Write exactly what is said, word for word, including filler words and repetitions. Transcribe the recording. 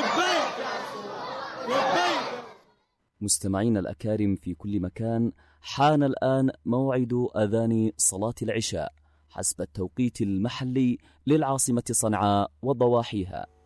مستمعين الأكارم في كل مكان، حان الآن موعد أذان صلاة العشاء حسب التوقيت المحلي للعاصمة صنعاء وضواحيها.